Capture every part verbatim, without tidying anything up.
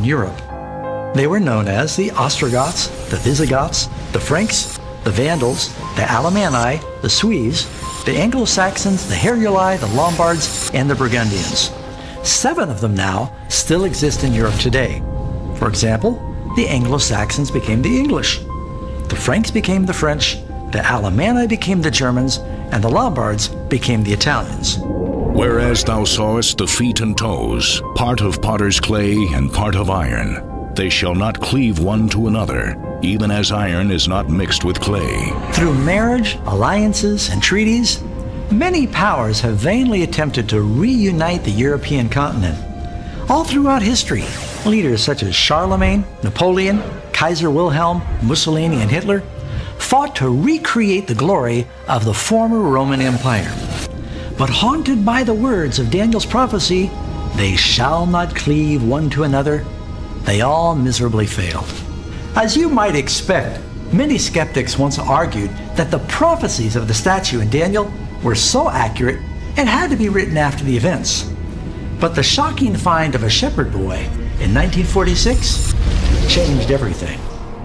in Europe. They were known as the Ostrogoths, the Visigoths, the Franks, the Vandals, the Alemanni, the Swedes, the Anglo-Saxons, the Heruli, the Lombards, and the Burgundians. Seven of them now still exist in Europe today. For example, the Anglo-Saxons became the English, the Franks became the French, the Alemanni became the Germans, and the Lombards became the Italians. Whereas thou sawest the feet and toes, part of potter's clay and part of iron, they shall not cleave one to another, even as iron is not mixed with clay. Through marriage, alliances, and treaties, many powers have vainly attempted to reunite the European continent. All throughout history, leaders such as Charlemagne, Napoleon, Kaiser Wilhelm, Mussolini, and Hitler fought to recreate the glory of the former Roman Empire. But haunted by the words of Daniel's prophecy, they shall not cleave one to another, they all miserably failed. As you might expect, many skeptics once argued that the prophecies of the statue in Daniel were so accurate it had to be written after the events. But the shocking find of a shepherd boy in nineteen forty-six changed everything.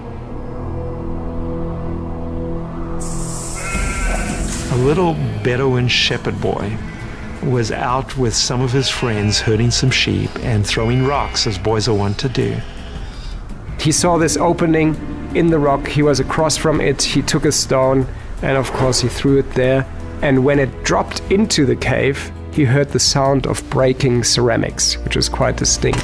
A little Bedouin shepherd boy was out with some of his friends herding some sheep and throwing rocks, as boys are wont to do. He saw this opening in the rock, he was across from it, he took a stone, and of course he threw it there. And when it dropped into the cave, he heard the sound of breaking ceramics, which was quite distinct.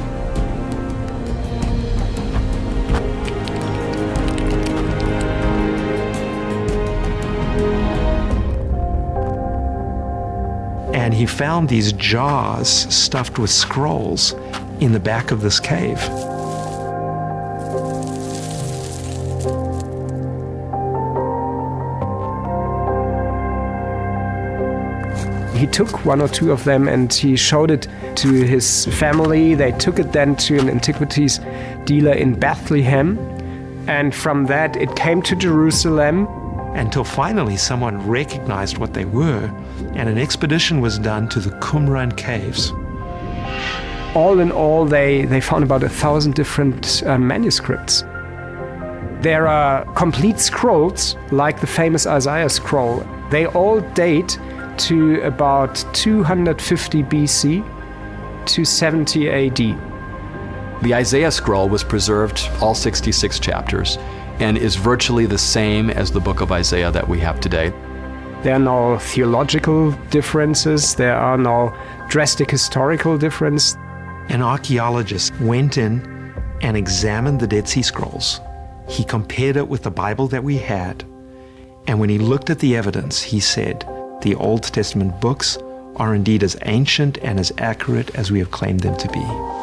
And he found these jars stuffed with scrolls in the back of this cave. He took one or two of them and he showed it to his family. They took it then to an antiquities dealer in Bethlehem. And from that it came to Jerusalem. Until finally someone recognized what they were, and an expedition was done to the Qumran caves. All in all, they, they found about a thousand different uh, manuscripts. There are complete scrolls, like the famous Isaiah scroll. They all date to about two hundred fifty B C to seventy A D. The Isaiah scroll was preserved, all sixty-six chapters, and is virtually the same as the book of Isaiah that we have today. There are no theological differences, there are no drastic historical differences. An archaeologist went in and examined the Dead Sea Scrolls. He compared it with the Bible that we had, and when he looked at the evidence, he said, the Old Testament books are indeed as ancient and as accurate as we have claimed them to be.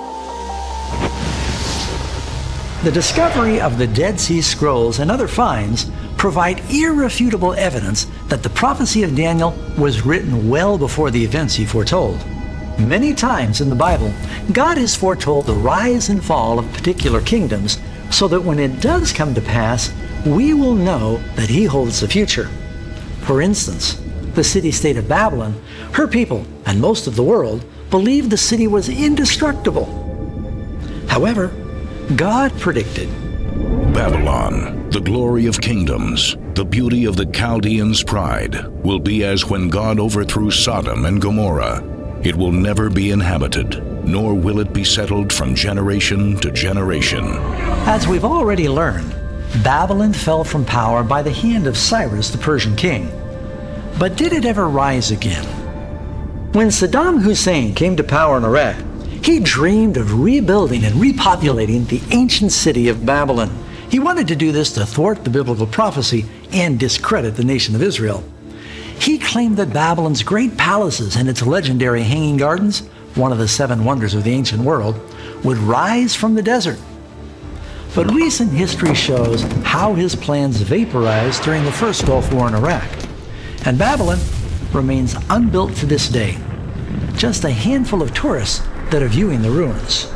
The discovery of the Dead Sea Scrolls and other finds provide irrefutable evidence that the prophecy of Daniel was written well before the events he foretold. Many times in the Bible, God has foretold the rise and fall of particular kingdoms so that when it does come to pass, we will know that He holds the future. For instance, the city-state of Babylon, her people, and most of the world believed the city was indestructible. However, God predicted, Babylon, the glory of kingdoms, the beauty of the Chaldeans' pride, will be as when God overthrew Sodom and Gomorrah. It will never be inhabited, nor will it be settled from generation to generation. As we've already learned, Babylon fell from power by the hand of Cyrus, the Persian king. But did it ever rise again? When Saddam Hussein came to power in Iraq, he dreamed of rebuilding and repopulating the ancient city of Babylon. He wanted to do this to thwart the biblical prophecy and discredit the nation of Israel. He claimed that Babylon's great palaces and its legendary hanging gardens, one of the seven wonders of the ancient world, would rise from the desert. But recent history shows how his plans vaporized during the first Gulf War in Iraq. And Babylon remains unbuilt to this day. Just a handful of tourists that are viewing the ruins.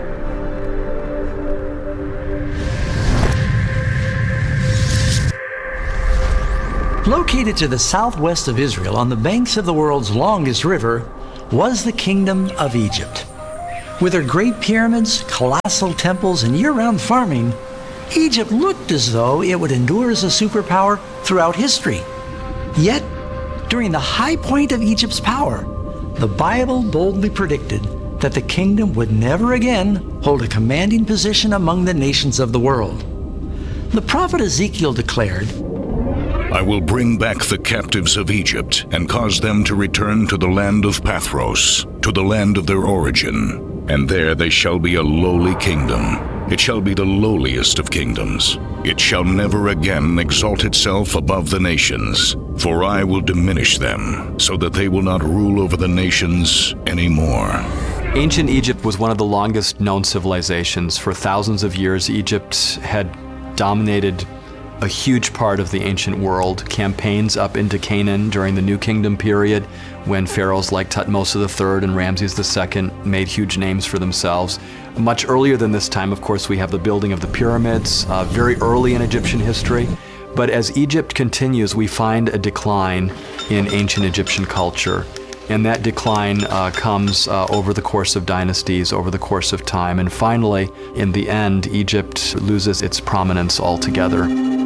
Located to the southwest of Israel on the banks of the world's longest river was the Kingdom of Egypt. With their great pyramids, colossal temples, and year-round farming, Egypt looked as though it would endure as a superpower throughout history. Yet, during the high point of Egypt's power, the Bible boldly predicted that the kingdom would never again hold a commanding position among the nations of the world. The prophet Ezekiel declared, I will bring back the captives of Egypt and cause them to return to the land of Pathros, to the land of their origin. And there they shall be a lowly kingdom. It shall be the lowliest of kingdoms. It shall never again exalt itself above the nations, for I will diminish them, so that they will not rule over the nations anymore. Ancient Egypt was one of the longest known civilizations. For thousands of years, Egypt had dominated a huge part of the ancient world. Campaigns up into Canaan during the New Kingdom period, when pharaohs like Thutmose the third and Ramses the second made huge names for themselves. Much earlier than this time, of course, we have the building of the pyramids, uh, very early in Egyptian history. But as Egypt continues, we find a decline in ancient Egyptian culture. And that decline uh, comes uh, over the course of dynasties, over the course of time. And finally, in the end, Egypt loses its prominence altogether.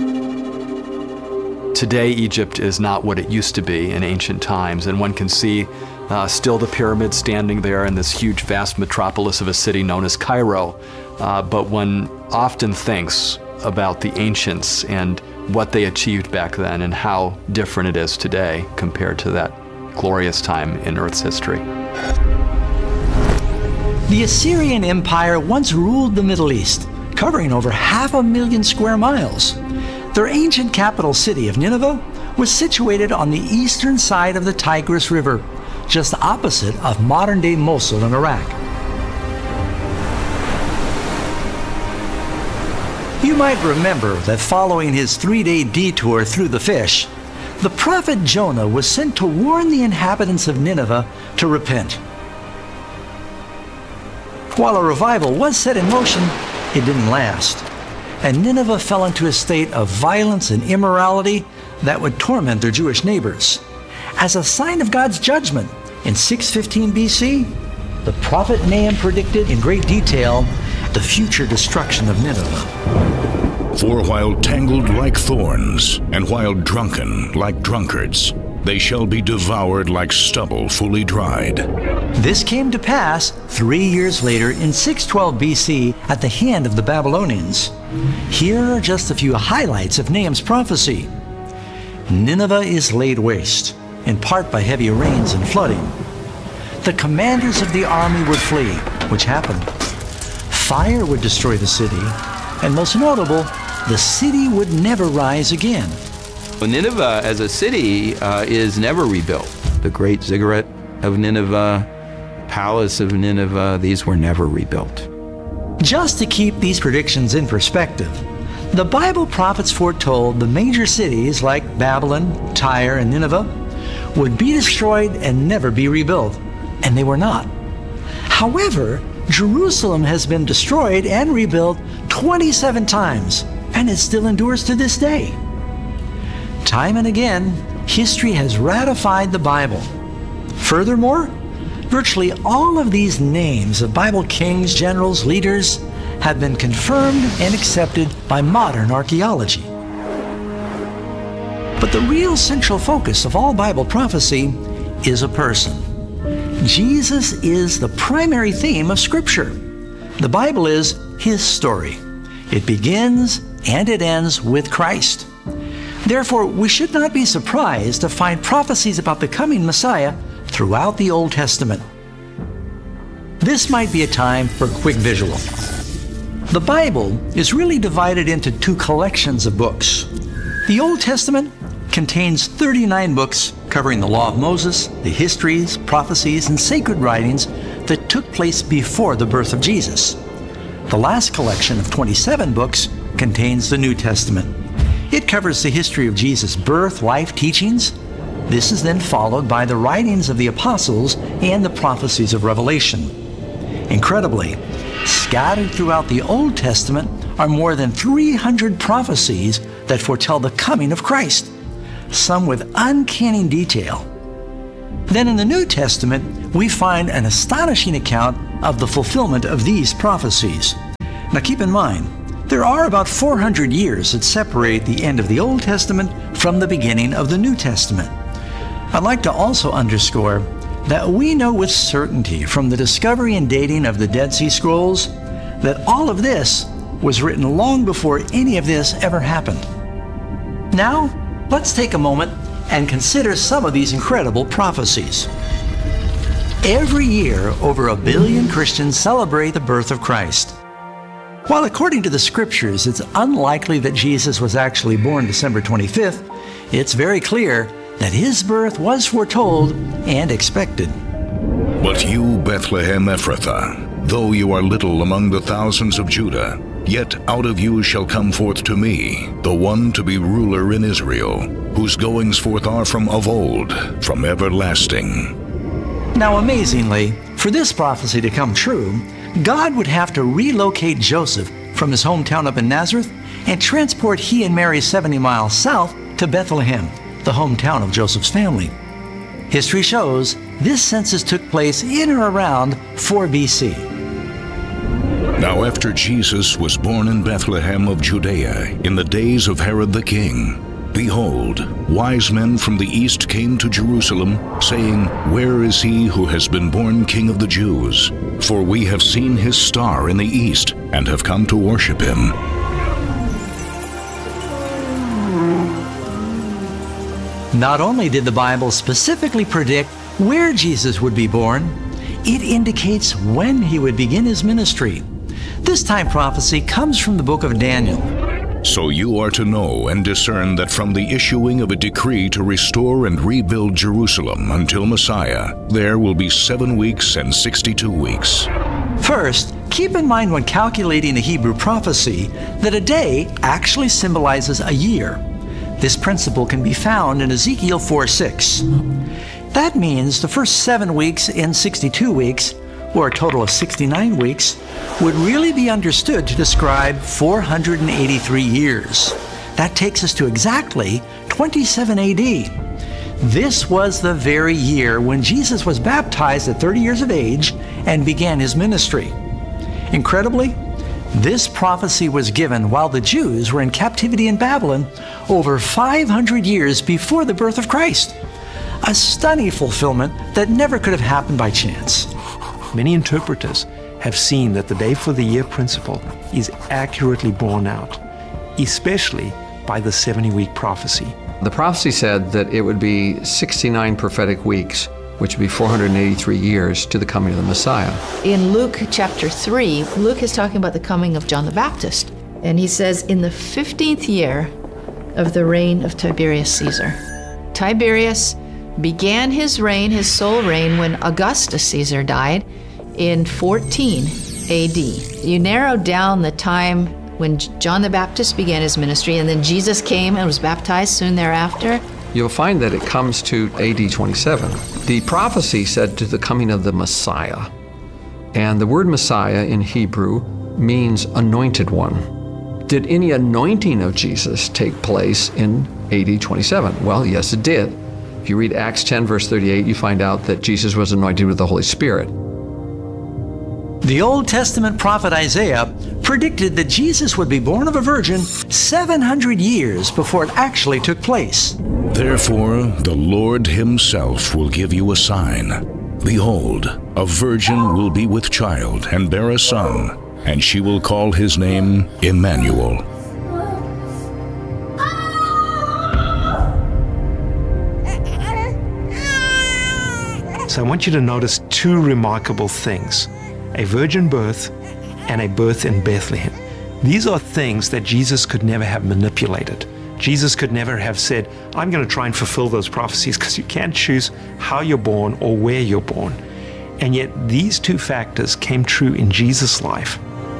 Today, Egypt is not what it used to be in ancient times, and one can see uh, still the pyramids standing there in this huge, vast metropolis of a city known as Cairo. Uh, but one often thinks about the ancients and what they achieved back then and how different it is today compared to that glorious time in Earth's history. The Assyrian Empire once ruled the Middle East, covering over half a million square miles. Their ancient capital city of Nineveh was situated on the eastern side of the Tigris River, just opposite of modern-day Mosul in Iraq. You might remember that following his three-day detour through the fish, the prophet Jonah was sent to warn the inhabitants of Nineveh to repent. While a revival was set in motion, it didn't last, and Nineveh fell into a state of violence and immorality that would torment their Jewish neighbors. As a sign of God's judgment, in six fifteen B C, the prophet Nahum predicted in great detail the future destruction of Nineveh. For while tangled like thorns, and while drunken like drunkards, they shall be devoured like stubble fully dried. This came to pass three years later in six twelve B C at the hand of the Babylonians. Here are just a few highlights of Nahum's prophecy. Nineveh is laid waste, in part by heavy rains and flooding. The commanders of the army would flee, which happened. Fire would destroy the city, and most notable, the city would never rise again. Well, Nineveh as a city uh, is never rebuilt. The great ziggurat of Nineveh, palace of Nineveh, these were never rebuilt. Just to keep these predictions in perspective, the Bible prophets foretold the major cities like Babylon, Tyre, and Nineveh would be destroyed and never be rebuilt, and they were not. However, Jerusalem has been destroyed and rebuilt twenty-seven times, and it still endures to this day. Time and again, history has ratified the Bible. Furthermore, virtually all of these names of Bible kings, generals, leaders have been confirmed and accepted by modern archaeology. But the real central focus of all Bible prophecy is a person. Jesus is the primary theme of Scripture. The Bible is His story. It begins and it ends with Christ. Therefore, we should not be surprised to find prophecies about the coming Messiah throughout the Old Testament. This might be a time for a quick visual. The Bible is really divided into two collections of books. The Old Testament contains thirty-nine books covering the Law of Moses, the histories, prophecies, and sacred writings that took place before the birth of Jesus. The last collection of twenty-seven books contains the New Testament. It covers the history of Jesus' birth, life, teachings. This is then followed by the writings of the apostles and the prophecies of Revelation. Incredibly, scattered throughout the Old Testament are more than three hundred prophecies that foretell the coming of Christ, some with uncanny detail. Then in the New Testament, we find an astonishing account of the fulfillment of these prophecies. Now keep in mind, there are about four hundred years that separate the end of the Old Testament from the beginning of the New Testament. I'd like to also underscore that we know with certainty from the discovery and dating of the Dead Sea Scrolls that all of this was written long before any of this ever happened. Now, let's take a moment and consider some of these incredible prophecies. Every year, over a billion Christians celebrate the birth of Christ. While according to the scriptures, it's unlikely that Jesus was actually born December twenty-fifth, it's very clear that his birth was foretold and expected. But you, Bethlehem Ephrathah, though you are little among the thousands of Judah, yet out of you shall come forth to me the one to be ruler in Israel, whose goings forth are from of old, from everlasting. Now amazingly, for this prophecy to come true, God would have to relocate Joseph from his hometown up in Nazareth and transport he and Mary seventy miles south to Bethlehem, the hometown of Joseph's family. History shows this census took place in or around four B C. Now after Jesus was born in Bethlehem of Judea in the days of Herod the king, behold, wise men from the east came to Jerusalem, saying, Where is he who has been born King of the Jews? For we have seen his star in the east, and have come to worship him. Not only did the Bible specifically predict where Jesus would be born, it indicates when he would begin his ministry. This time prophecy comes from the book of Daniel. So you are to know and discern that from the issuing of a decree to restore and rebuild Jerusalem until Messiah, there will be seven weeks and sixty-two weeks. First, keep in mind when calculating a Hebrew prophecy that a day actually symbolizes a year. This principle can be found in Ezekiel four six. That means the first seven weeks in sixty-two weeks, or a total of sixty-nine weeks, would really be understood to describe four hundred eighty-three years. That takes us to exactly twenty-seven A D. This was the very year when Jesus was baptized at thirty years of age and began his ministry. Incredibly, this prophecy was given while the Jews were in captivity in Babylon over five hundred years before the birth of Christ. A stunning fulfillment that never could have happened by chance. Many interpreters have seen that the day for the year principle is accurately borne out, especially by the seventy-week prophecy. The prophecy said that it would be sixty-nine prophetic weeks, which would be four hundred eighty-three years to the coming of the Messiah. In Luke chapter three, Luke is talking about the coming of John the Baptist. And he says, in the fifteenth year of the reign of Tiberius Caesar. Tiberius began his reign, his sole reign, when Augustus Caesar died in fourteen A D. You narrow down the time when John the Baptist began his ministry, and then Jesus came and was baptized soon thereafter. You'll find that it comes to A D twenty-seven. The prophecy said to the coming of the Messiah. And the word Messiah in Hebrew means anointed one. Did any anointing of Jesus take place in A D twenty-seven? Well, yes, it did. If you read Acts ten, verse thirty-eight, you find out that Jesus was anointed with the Holy Spirit. The Old Testament prophet Isaiah predicted that Jesus would be born of a virgin seven hundred years before it actually took place. Therefore, the Lord himself will give you a sign. Behold, a virgin will be with child and bear a son, and she will call his name Emmanuel. So I want you to notice two remarkable things: a virgin birth and a birth in Bethlehem. These are things that Jesus could never have manipulated. Jesus could never have said, I'm going to try and fulfill those prophecies, because you can't choose how you're born or where you're born. And yet these two factors came true in Jesus' life.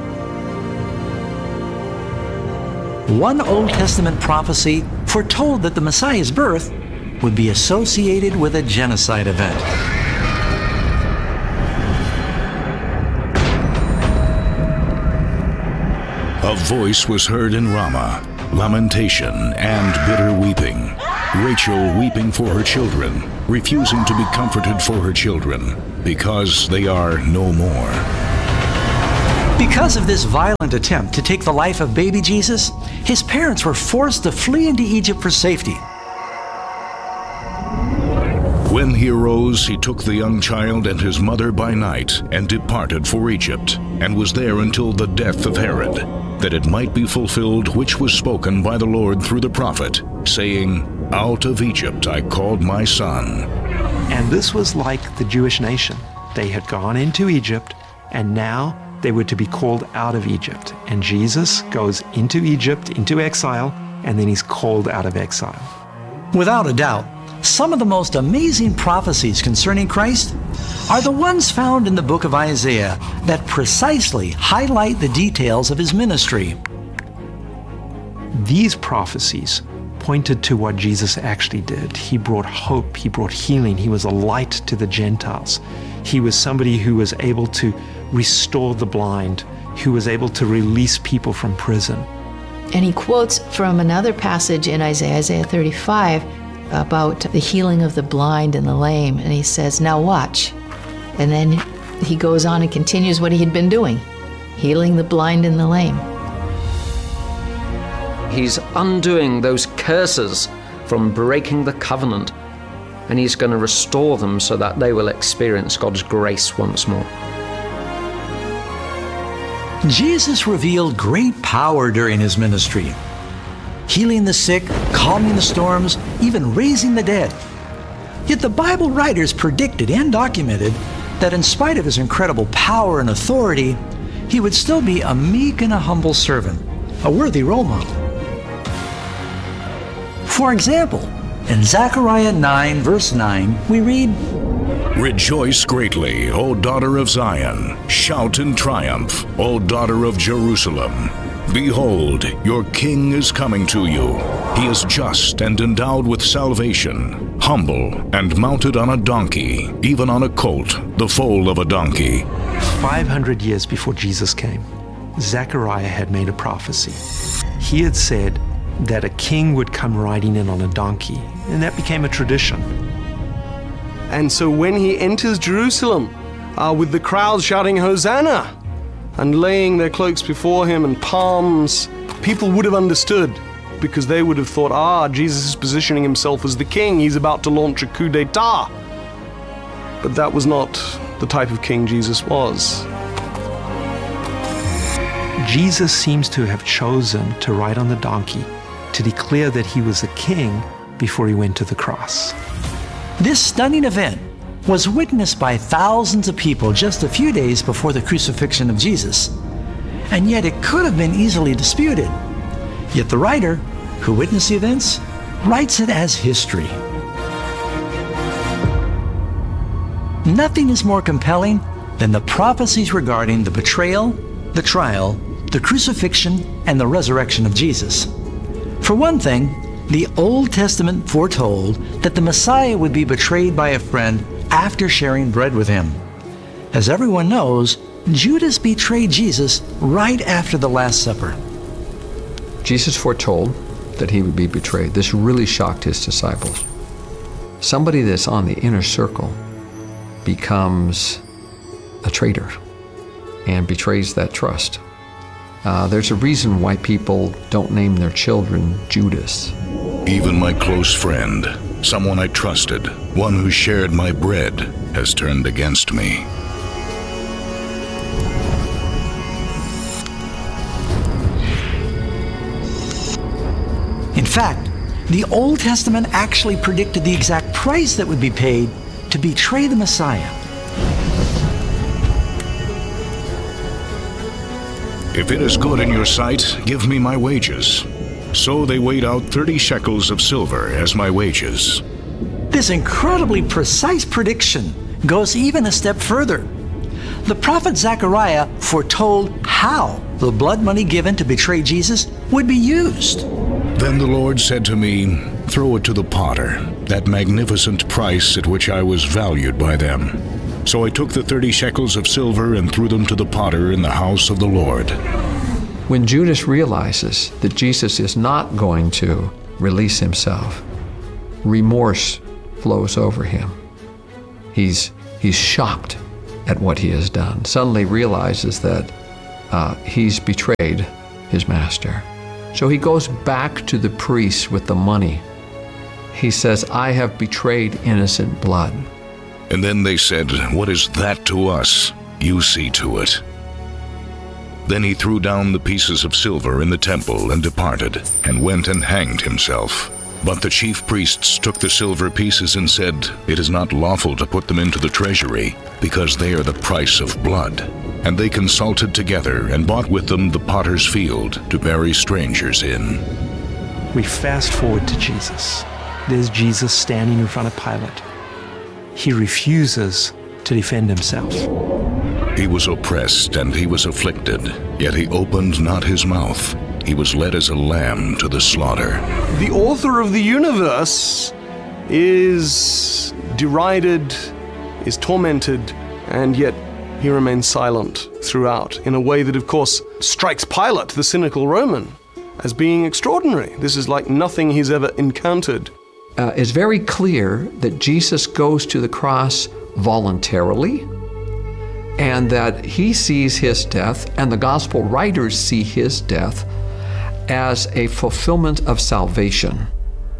One Old Testament prophecy foretold that the Messiah's birth would be associated with a genocide event. A voice was heard in Ramah, lamentation and bitter weeping, Rachel weeping for her children, refusing to be comforted for her children, because they are no more. Because of this violent attempt to take the life of baby Jesus, his parents were forced to flee into Egypt for safety. When he arose, he took the young child and his mother by night, and departed for Egypt, and was there until the death of Herod, that it might be fulfilled which was spoken by the Lord through the prophet, saying, Out of Egypt I called my son. And this was like the Jewish nation. They had gone into Egypt, and now they were to be called out of Egypt. And Jesus goes into Egypt, into exile, and then he's called out of exile. Without a doubt, some of the most amazing prophecies concerning Christ are the ones found in the book of Isaiah that precisely highlight the details of his ministry. These prophecies pointed to what Jesus actually did. He brought hope, he brought healing, he was a light to the Gentiles. He was somebody who was able to restore the blind, who was able to release people from prison. And he quotes from another passage in Isaiah, Isaiah thirty-five, about the healing of the blind and the lame. And he says, now watch. And then he goes on and continues what he had been doing, healing the blind and the lame. He's undoing those curses from breaking the covenant, and he's going to restore them so that they will experience God's grace once more. Jesus revealed great power during his ministry, healing the sick, calming the storms, even raising the dead. Yet the Bible writers predicted and documented that in spite of his incredible power and authority, he would still be a meek and a humble servant, a worthy role model. For example, in Zechariah nine, verse nine, we read, Rejoice greatly, O daughter of Zion. Shout in triumph, O daughter of Jerusalem. Behold, your king is coming to you. He is just and endowed with salvation, humble and mounted on a donkey, even on a colt, the foal of a donkey. five hundred years before Jesus came, Zechariah had made a prophecy. He had said that a king would come riding in on a donkey, and that became a tradition. And so when he enters Jerusalem, uh, with the crowds shouting, Hosanna, and laying their cloaks before him and palms, people would have understood, because they would have thought, ah, Jesus is positioning himself as the king. He's about to launch a coup d'etat. But that was not the type of king Jesus was. Jesus seems to have chosen to ride on the donkey to declare that he was a king before he went to the cross. This stunning event was witnessed by thousands of people just a few days before the crucifixion of Jesus, and yet it could have been easily disputed. Yet the writer, who witnessed the events, writes it as history. Nothing is more compelling than the prophecies regarding the betrayal, the trial, the crucifixion, and the resurrection of Jesus. For one thing, the Old Testament foretold that the Messiah would be betrayed by a friend after sharing bread with him. As everyone knows, Judas betrayed Jesus right after the Last Supper. Jesus foretold that he would be betrayed. This really shocked his disciples. Somebody that's on the inner circle becomes a traitor and betrays that trust. Uh, there's a reason why people don't name their children Judas. Even my close friend, someone I trusted, one who shared my bread, has turned against me. In fact, the Old Testament actually predicted the exact price that would be paid to betray the Messiah. If it is good in your sight, give me my wages. So they weighed out thirty shekels of silver as my wages. This incredibly precise prediction goes even a step further. The prophet Zechariah foretold how the blood money given to betray Jesus would be used. Then the Lord said to me, Throw it to the potter, that magnificent price at which I was valued by them. So I took the thirty shekels of silver and threw them to the potter in the house of the Lord. When Judas realizes that Jesus is not going to release himself, remorse flows over him. He's, he's shocked at what he has done, suddenly realizes that uh, he's betrayed his master. So he goes back to the priests with the money. He says, I have betrayed innocent blood. And then they said, "What is that to us? You see to it." Then he threw down the pieces of silver in the temple and departed, and went and hanged himself. But the chief priests took the silver pieces and said, "It is not lawful to put them into the treasury, because they are the price of blood." And they consulted together and bought with them the potter's field to bury strangers in. We fast forward to Jesus. There's Jesus standing in front of Pilate. He refuses to defend himself. He was oppressed and he was afflicted, yet he opened not his mouth. He was led as a lamb to the slaughter. The author of the universe is derided, is tormented, and yet he remains silent throughout in a way that, of course, strikes Pilate, the cynical Roman, as being extraordinary. This is like nothing he's ever encountered. Uh, it's very clear that Jesus goes to the cross voluntarily, and that he sees his death, and the gospel writers see his death as a fulfillment of salvation.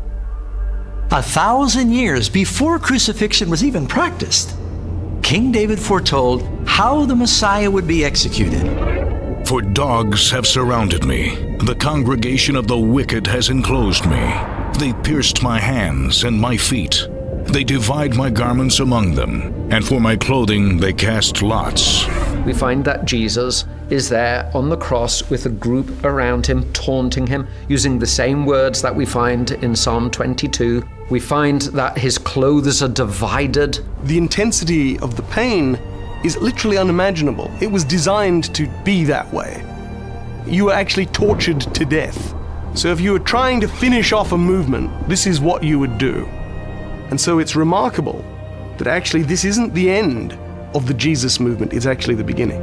A thousand years before crucifixion was even practiced, King David foretold how the Messiah would be executed. For dogs have surrounded me. The congregation of the wicked has enclosed me. They pierced my hands and my feet. They divide my garments among them, and for my clothing they cast lots. We find that Jesus is there on the cross with a group around him, taunting him, using the same words that we find in Psalm twenty-two. We find that his clothes are divided. The intensity of the pain is literally unimaginable. It was designed to be that way. You were actually tortured to death. So if you were trying to finish off a movement, this is what you would do. And so it's remarkable that actually this isn't the end of the Jesus movement, it's actually the beginning.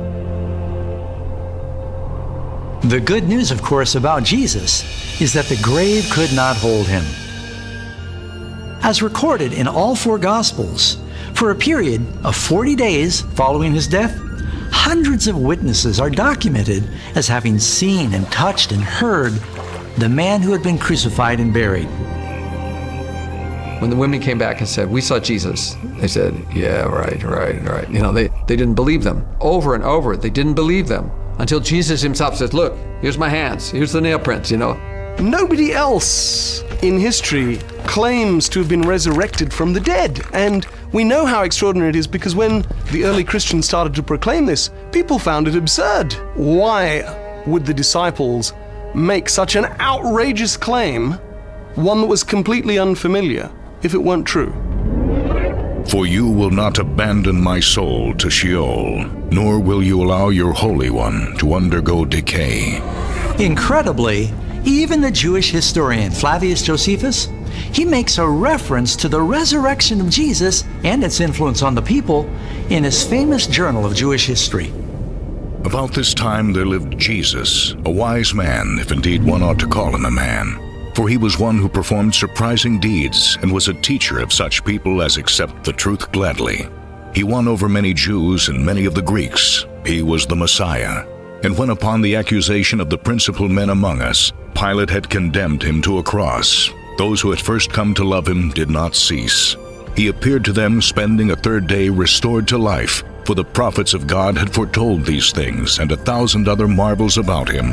The good news, of course, about Jesus is that the grave could not hold him. As recorded in all four Gospels, for a period of forty days following his death, hundreds of witnesses are documented as having seen and touched and heard the man who had been crucified and buried. When the women came back and said, "We saw Jesus," they said, "Yeah, right, right, right." You know, they, they didn't believe them. Over and over, they didn't believe them until Jesus himself says, "Look, here's my hands, here's the nail prints," you know. Nobody else in history claims to have been resurrected from the dead. And we know how extraordinary it is because when the early Christians started to proclaim this, people found it absurd. Why would the disciples make such an outrageous claim, one that was completely unfamiliar, if it weren't true? For you will not abandon my soul to Sheol, nor will you allow your Holy One to undergo decay. Incredibly, even the Jewish historian Flavius Josephus, he makes a reference to the resurrection of Jesus and its influence on the people in his famous Journal of Jewish History. About this time there lived Jesus, a wise man, if indeed one ought to call him a man. For he was one who performed surprising deeds and was a teacher of such people as accept the truth gladly. He won over many Jews and many of the Greeks. He was the Messiah. And when upon the accusation of the principal men among us, Pilate had condemned him to a cross, those who had first come to love him did not cease. He appeared to them, spending a third day restored to life, for the prophets of God had foretold these things and a thousand other marvels about him.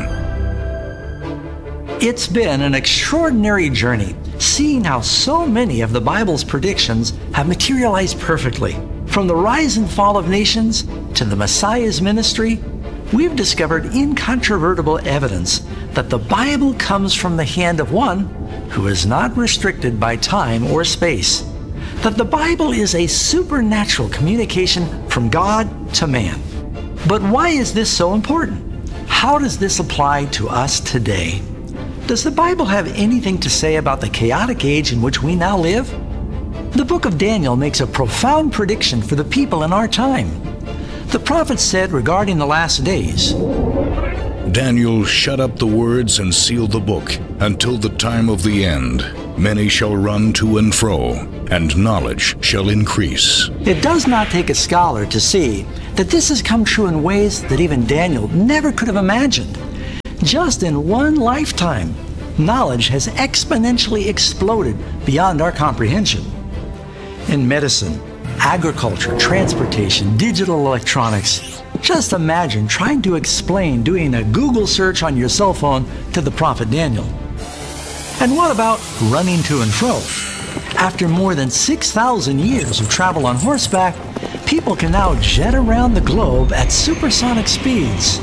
It's been an extraordinary journey, seeing how so many of the Bible's predictions have materialized perfectly. From the rise and fall of nations to the Messiah's ministry, we've discovered incontrovertible evidence that the Bible comes from the hand of one who is not restricted by time or space, that the Bible is a supernatural communication from God to man. But why is this so important? How does this apply to us today? Does the Bible have anything to say about the chaotic age in which we now live? The book of Daniel makes a profound prediction for the people in our time. The prophet said regarding the last days, Daniel shut up the words and sealed the book until the time of the end. many shall run to and fro, and knowledge shall increase. It does not take a scholar to see that this has come true in ways that even Daniel never could have imagined. Just in one lifetime, knowledge has exponentially exploded beyond our comprehension. In medicine, agriculture, transportation, digital electronics, just imagine trying to explain doing a Google search on your cell phone to the prophet Daniel. And what about running to and fro? After more than six thousand years of travel on horseback, people can now jet around the globe at supersonic speeds.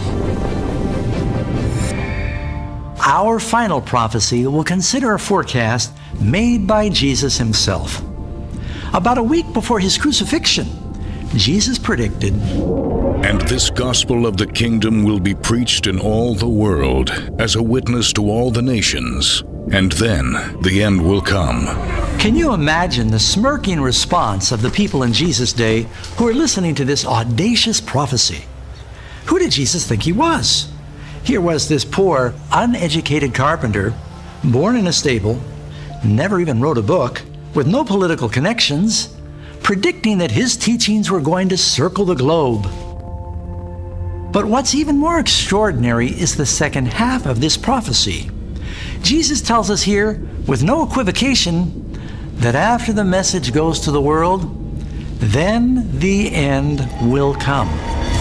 Our final prophecy will consider a forecast made by Jesus himself. About a week before his crucifixion, Jesus predicted, "And this gospel of the kingdom will be preached in all the world as a witness to all the nations, and then the end will come." Can you imagine the smirking response of the people in Jesus' day who were listening to this audacious prophecy? Who did Jesus think he was? Here was this poor, uneducated carpenter, born in a stable, never even wrote a book, with no political connections, predicting that his teachings were going to circle the globe. But what's even more extraordinary is the second half of this prophecy. Jesus tells us here, with no equivocation, that after the message goes to the world, then the end will come.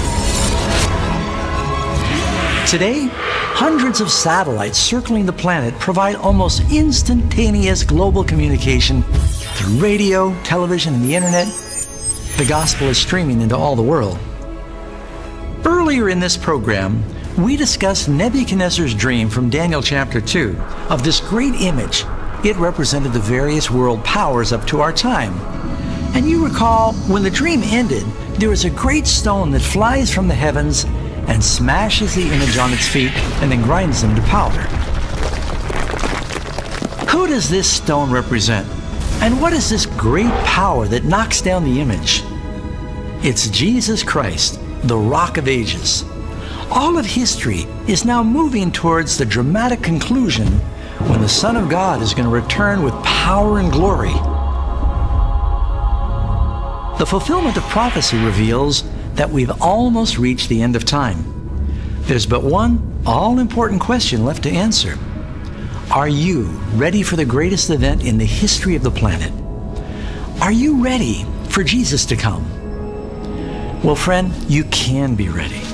Today, hundreds of satellites circling the planet provide almost instantaneous global communication through radio, television, and the internet. The gospel is streaming into all the world. Earlier in this program, we discussed Nebuchadnezzar's dream from Daniel chapter two of this great image. It represented the various world powers up to our time. And you recall, when the dream ended, there was a great stone that flies from the heavens and smashes the image on its feet and then grinds them to powder. Who does this stone represent? And what is this great power that knocks down the image? It's Jesus Christ, the Rock of Ages. All of history is now moving towards the dramatic conclusion when the Son of God is going to return with power and glory. The fulfillment of prophecy reveals that we've almost reached the end of time. There's but one all-important question left to answer. Are you ready for the greatest event in the history of the planet? Are you ready for Jesus to come? Well, friend, you can be ready.